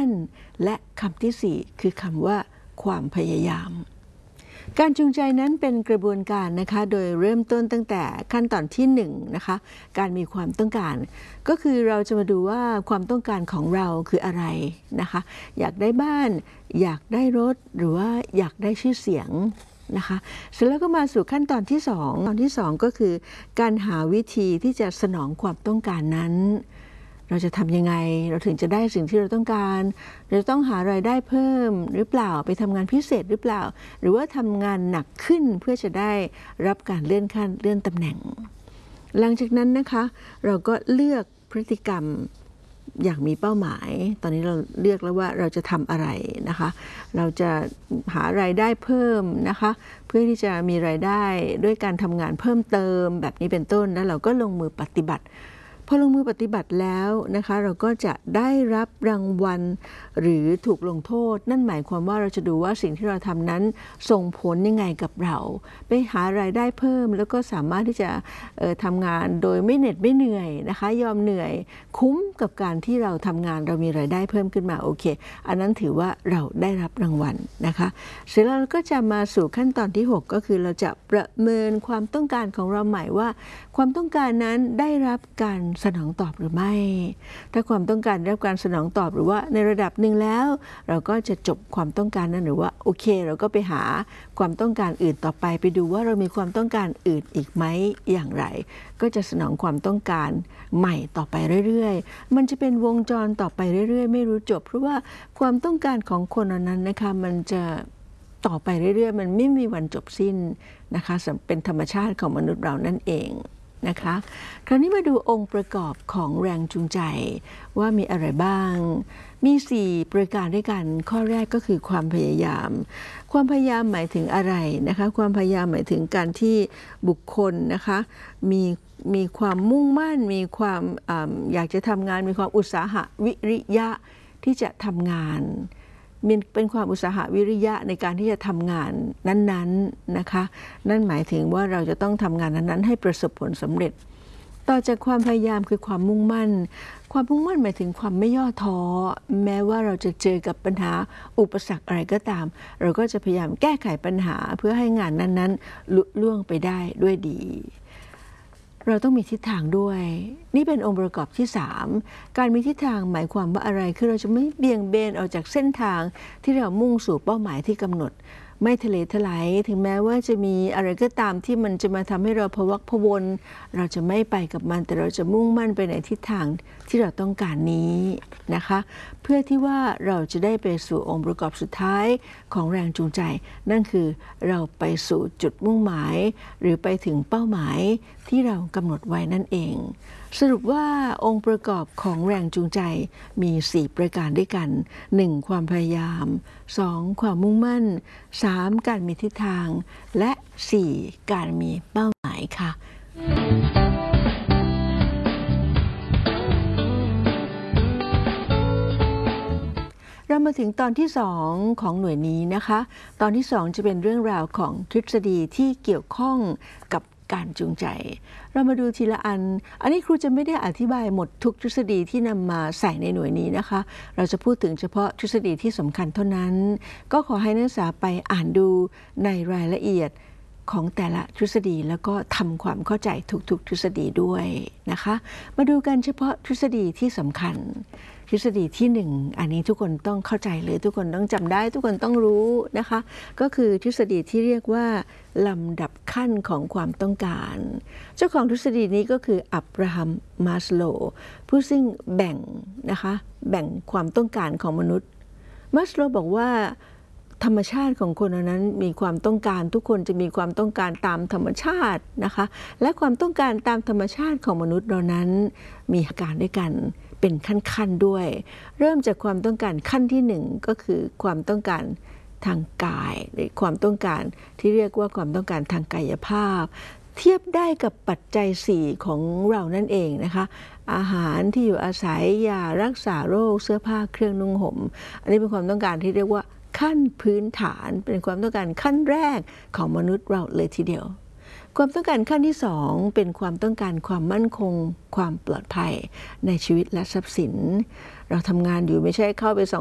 มั่นและคำที่สี่คือคำว่าความพยายามการจูงใจนั้นเป็นกระบวนการนะคะโดยเริ่มต้นตั้งแต่ขั้นตอนที่1นะคะการมีความต้องการก็คือเราจะมาดูว่าความต้องการของเราคืออะไรนะคะอยากได้บ้านอยากได้รถหรือว่าอยากได้ชื่อเสียงนะคะเสร็จแล้วก็มาสู่ขั้นตอนที่2ตอนที่2ก็คือการหาวิธีที่จะสนองความต้องการนั้นเราจะทำยังไงเราถึงจะได้สิ่งที่เราต้องการเราต้องหารายได้เพิ่มหรือเปล่าไปทำงานพิเศษหรือเปล่าหรือว่าทำงานหนักขึ้นเพื่อจะได้รับการเลื่อนขั้นเลื่อนตำแหน่งหลังจากนั้นนะคะเราก็เลือกพฤติกรรมอย่างมีเป้าหมายตอนนี้เราเลือกแล้วว่าเราจะทำอะไรนะคะเราจะหารายได้เพิ่มนะคะเพื่อที่จะมีรายได้ด้วยการทำงานเพิ่มเติมแบบนี้เป็นต้นแล้วเราก็ลงมือปฏิบัติพอลงมือปฏิบัติแล้วนะคะเราก็จะได้รับรางวัลหรือถูกลงโทษนั่นหมายความว่าเราจะดูว่าสิ่งที่เราทำนั้นส่งผลยังไงกับเราไปหารายได้เพิ่มแล้วก็สามารถที่จะทำงานโดยไม่เหน็ดไม่เหนื่อยนะคะยอมเหนื่อยคุ้มกับการที่เราทำงานเรามีรายได้เพิ่มขึ้นมาโอเคอันนั้นถือว่าเราได้รับรางวัลนะคะเสร็จแล้วเราก็จะมาสู่ขั้นตอนที่6ก็คือเราจะประเมินความต้องการของเราใหม่ว่าความต้องการนั้นได้รับการสนองตอบหรือไม่ถ้าความต้องการได้รับการสนองตอบหรือว่าในระดับหนึ่งแล้วเราก็จะจบความต้องการนั้นหรือว่าโอเคเราก็ไปหาความต้องการอื่นต่อไปไปดูว่าเรามีความต้องการอื่นอีกไหมอย่างไรก็จะสนองความต้องการใหม่ต่อไปเรื่อยๆมันจะเป็นวงจรต่อไปเรื่อยๆไม่รู้จบเพราะว่าความต้องการของคนนั้นนะคะมันจะต่อไปเรื่อยๆมันไม่มีวันจบสิ้นนะคะเป็นธรรมชาติของมนุษย์เรานั่นเองนะคะคราวนี้มาดูองค์ประกอบของแรงจูงใจว่ามีอะไรบ้างมี4ประการด้วยกันข้อแรกก็คือความพยายามความพยายามหมายถึงอะไรนะคะความพยายามหมายถึงการที่บุคคลนะคะมีความมุ่งมั่นมีความอยากจะทำงานมีความอุตสาหะวิริยะที่จะทำงานเป็นความอุตสาหะวิริยะในการที่จะทำงานนั้นๆนะคะนั่นหมายถึงว่าเราจะต้องทำงานนั้นๆให้ประสบผลสำเร็จต่อจากความพยายามคือความมุ่งมั่นความมุ่งมั่นหมายถึงความไม่ย่อท้อแม้ว่าเราจะเจอกับปัญหาอุปสรรคอะไรก็ตามเราก็จะพยายามแก้ไขปัญหาเพื่อให้งานนั้นๆลุล่วงไปได้ด้วยดีเราต้องมีทิศทางด้วยนี่เป็นองค์ประกอบที่3การมีทิศทางหมายความว่าอะไรคือเราจะไม่เบี่ยงเบนออกจากเส้นทางที่เรามุ่งสู่เป้าหมายที่กำหนดไม่ทะเลทลายถึงแม้ว่าจะมีอะไรก็ตามที่มันจะมาทำให้เราพะวักพะวนเราจะไม่ไปกับมันแต่เราจะมุ่งมั่นไปในทิศทางที่เราต้องการนี้นะคะเพื่อที่ว่าเราจะได้ไปสู่องค์ประกอบสุดท้ายของแรงจูงใจนั่นคือเราไปสู่จุดมุ่งหมายหรือไปถึงเป้าหมายที่เรากำหนดไว้นั่นเองสรุปว่าองค์ประกอบของแรงจูงใจมี4ประการด้วยกัน1ความพยายาม2ความมุ่งมั่น3การมีทิศทางและ4การมีเป้าหมายค่ะเรามาถึงตอนที่2ของหน่วยนี้นะคะตอนที่2จะเป็นเรื่องราวของทฤษฎีที่เกี่ยวข้องกับการจูงใจเรามาดูทีละอันนี้ครูจะไม่ได้อธิบายหมดทุกทฤษฎีที่นำมาใส่ในหน่วยนี้นะคะเราจะพูดถึงเฉพาะทฤษฎีที่สำคัญเท่านั้นก็ขอให้นักศึกษาไปอ่านดูในรายละเอียดของแต่ละทฤษฎีแล้วก็ทำความเข้าใจทุกๆทฤษฎีด้วยนะคะมาดูกันเฉพาะทฤษฎีที่สำคัญทฤษฎีที่1อันนี้ทุกคนต้องเข้าใจเลยทุกคนต้องจำได้ทุกคนต้องรู้นะคะก็คือทฤษฎีที่เรียกว่าลำดับขั้นของความต้องการเจ้าของทฤษฎีนี้ก็คืออับราฮัม มาสโลว์ผู้ซึ่งแบ่งความต้องการของมนุษย์มาสโลว์บอกว่าธรรมชาติของคนนั้นมีความต้องการทุกคนจะมีความต้องการตามธรรมชาตินะคะและความต้องการตามธรรมชาติของมนุษย์เรานั้นมีอาการด้วยกันเป็นขั้นๆด้วยเริ่มจากความต้องการขั้นที่1ก็คือความต้องการทางกายหรือความต้องการที่เรียกว่าความต้องการทางกายภาพเทียบได้กับปัจจัย4ของเรานั่นเองนะคะอาหารที่อยู่อาศัยยารักษาโรคเสื้อผ้าเครื่องนุ่งห่มอันนี้เป็นความต้องการที่เรียกว่าขั้นพื้นฐานเป็นความต้องการขั้นแรกของมนุษย์เราเลยทีเดียวความต้องการขั้นที่2เป็นความต้องการความมั่นคงความปลอดภัยในชีวิตและทรัพย์สินเราทำงานอยู่ไม่ใช่เข้าไป